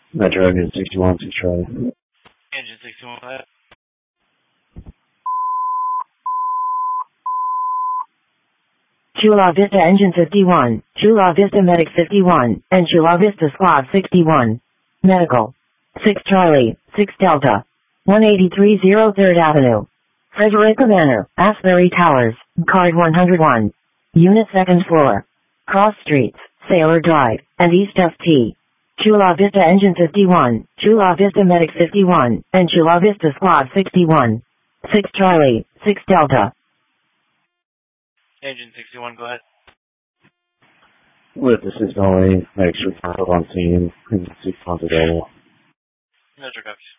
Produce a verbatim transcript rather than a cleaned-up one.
Metro Engine sixty-one, six Charlie. Engine sixty-one, go ahead. Chula Vista Engine fifty-one, Chula Vista Medic fifty-one, and Chula Vista Squad sixty-one. Medical. six Charlie, six Delta. one eighty-three oh third Avenue. Frederica Manor, Asbury Towers, Card one oh one. Unit second floor. Cross Streets, Sailor Drive, and East F T. Chula Vista Engine fifty-one, Chula Vista Medic fifty-one, and Chula Vista Squad sixty-one. six Charlie, six Delta. Engine sixty-one, go ahead. With assist only, make sure to on scene, Engine sixty-one available. Metro copies.